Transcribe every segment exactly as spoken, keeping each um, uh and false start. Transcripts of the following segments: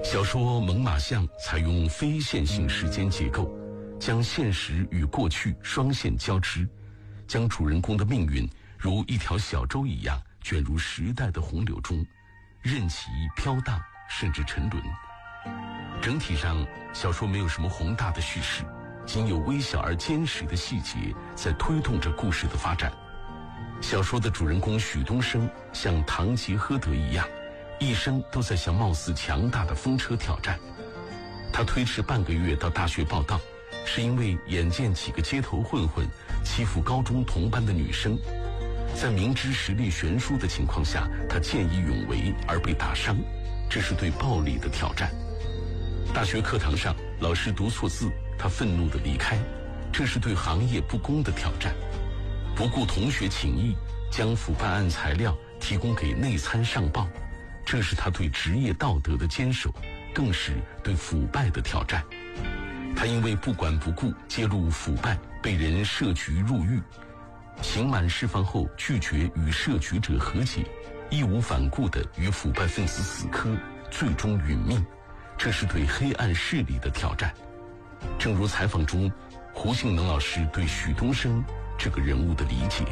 小说《猛犸象》采用非线性时间结构，将现实与过去双线交织，将主人公的命运如一条小舟一样卷入时代的洪流中，任其飘荡甚至沉沦。整体上，小说没有什么宏大的叙事，仅有微小而坚实的细节在推动着故事的发展。小说的主人公许东升像堂吉诃德一样，一生都在向貌似强大的风车挑战。他推迟半个月到大学报到，是因为眼见几个街头混混欺负高中同班的女生，在明知实力悬殊的情况下，他见义勇为而被打伤，这是对暴力的挑战。大学课堂上，老师读错字，他愤怒地离开，这是对行业不公的挑战。不顾同学情谊，将腐败案材料提供给内参上报，这是他对职业道德的坚守，更是对腐败的挑战。他因为不管不顾揭露腐败，被人设局入狱，刑满释放后拒绝与设局者和解，义无反顾地与腐败分子死磕，最终殒命，这是对黑暗势力的挑战。正如采访中胡杏能老师对许东升这个人物的理解，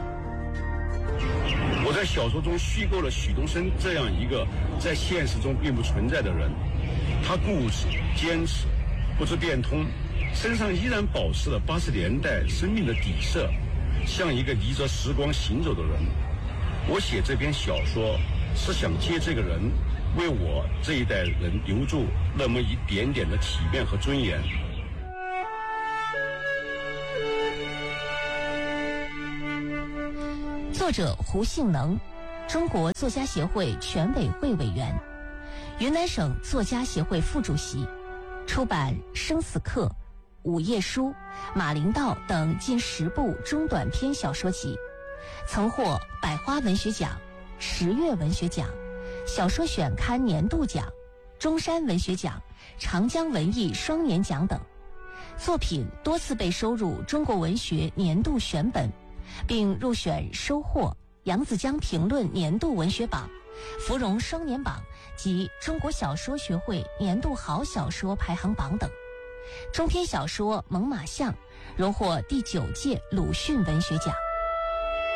我在小说中虚构了许东升这样一个在现实中并不存在的人，他固执坚持，不知变通，身上依然保持了八十年代生命的底色，像一个逆着时光行走的人。我写这篇小说是想借这个人为我这一代人留住那么一点点的体面和尊严。 作者胡杏能，中国作家协会全委会委员，云南省作家协会副主席，出版《生死课》《午夜书》《马陵道》等近十部中短篇小说集，曾获百花文学奖、十月文学奖、小说选刊年度奖、中山文学奖、长江文艺双年奖等，作品多次被收入中国文学年度选本，并入选收获扬子江评论年度文学榜、芙蓉双年榜及中国小说学会年度好小说排行榜等。中篇小说《猛犸象》荣获第九届鲁迅文学奖。